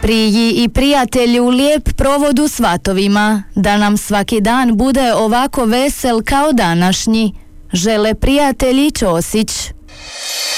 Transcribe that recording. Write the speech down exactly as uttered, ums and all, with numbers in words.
Priji i prijatelju lijep provod u svatovima, da nam svaki dan bude ovako vesel kao današnji. Žele prijatelji Ćosić.